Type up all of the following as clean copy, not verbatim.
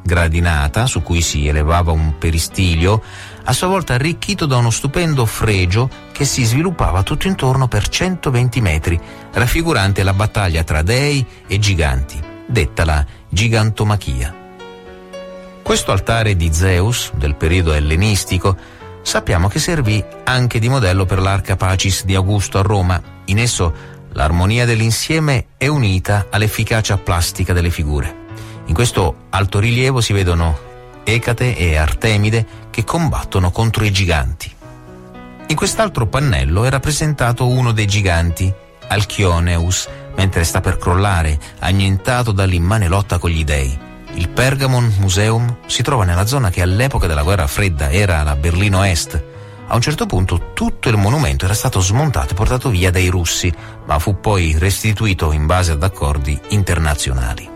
gradinata su cui si elevava un peristilio, a sua volta arricchito da uno stupendo fregio che si sviluppava tutto intorno per 120 metri, raffigurante la battaglia tra dei e giganti, detta la gigantomachia. Questo altare di Zeus, del periodo ellenistico, sappiamo che servì anche di modello per l'Arca Pacis di Augusto a Roma. In esso l'armonia dell'insieme è unita all'efficacia plastica delle figure. In questo altorilievo si vedono Ecate e Artemide che combattono contro i giganti. In quest'altro pannello è rappresentato uno dei giganti, Alchioneus, mentre sta per crollare, annientato dall'immane lotta con gli dei. Il Pergamon Museum si trova nella zona che all'epoca della guerra fredda era la Berlino Est. A un certo punto tutto il monumento era stato smontato e portato via dai russi, ma fu poi restituito in base ad accordi internazionali.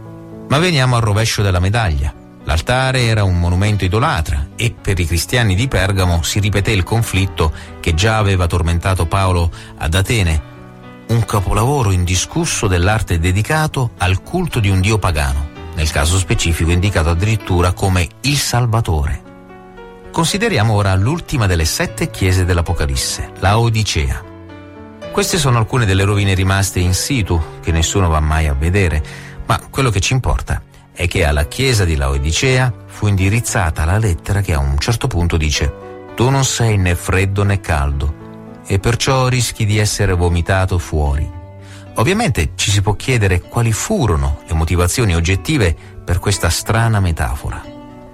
Ma veniamo al rovescio della medaglia. L'altare era un monumento idolatra e per i cristiani di Pergamo si ripeté il conflitto che già aveva tormentato Paolo ad Atene, un capolavoro indiscusso dell'arte dedicato al culto di un dio pagano, nel caso specifico indicato addirittura come il Salvatore. Consideriamo ora l'ultima delle 7 chiese dell'Apocalisse, la Odicea. Queste sono alcune delle rovine rimaste in situ, che nessuno va mai a vedere, ma quello che ci importa è che alla chiesa di Laodicea fu indirizzata la lettera che a un certo punto dice: «Tu non sei né freddo né caldo, e perciò rischi di essere vomitato fuori». Ovviamente ci si può chiedere quali furono le motivazioni oggettive per questa strana metafora.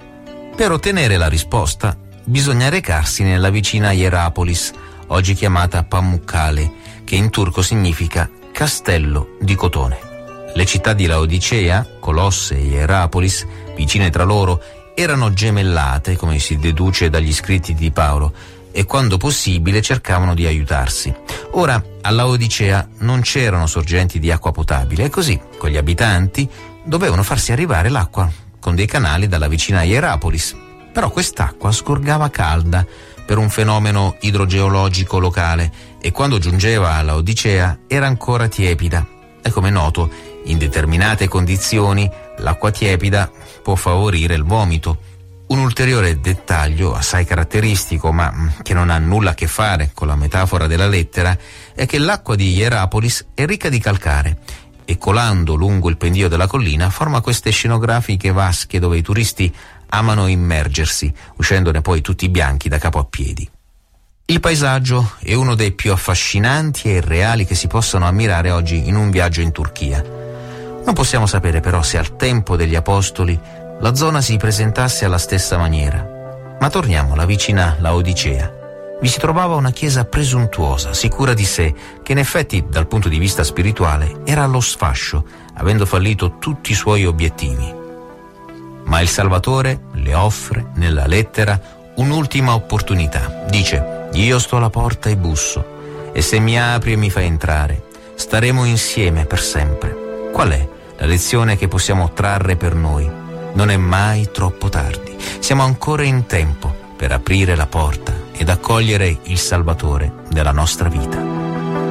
Per ottenere la risposta bisogna recarsi nella vicina Hierapolis, oggi chiamata Pamukkale, che in turco significa castello di cotone. Le città di Laodicea, Colosse e Hierapolis, vicine tra loro, erano gemellate, come si deduce dagli scritti di Paolo, e quando possibile cercavano di aiutarsi. Ora, a Laodicea non c'erano sorgenti di acqua potabile e così, con gli abitanti, dovevano farsi arrivare l'acqua con dei canali dalla vicina Hierapolis. Però quest'acqua sgorgava calda per un fenomeno idrogeologico locale e quando giungeva a Laodicea era ancora tiepida. E come è noto, in determinate condizioni l'acqua tiepida può favorire il vomito. Un ulteriore dettaglio assai caratteristico, ma che non ha nulla a che fare con la metafora della lettera, è che l'acqua di Hierapolis è ricca di calcare e colando lungo il pendio della collina forma queste scenografiche vasche dove i turisti amano immergersi, uscendone poi tutti bianchi da capo a piedi. Il paesaggio è uno dei più affascinanti e irreali che si possano ammirare oggi in un viaggio in Turchia. Non possiamo sapere però se al tempo degli Apostoli la zona si presentasse alla stessa maniera. Ma torniamo alla vicina Laodicea. Vi si trovava una chiesa presuntuosa, sicura di sé, che in effetti dal punto di vista spirituale era allo sfascio, avendo fallito tutti i suoi obiettivi. Ma il Salvatore le offre nella lettera un'ultima opportunità. Dice: «Io sto alla porta e busso, e se mi apri e mi fai entrare, staremo insieme per sempre». Qual è la lezione che possiamo trarre per noi? Non è mai troppo tardi. Siamo ancora in tempo per aprire la porta ed accogliere il Salvatore della nostra vita.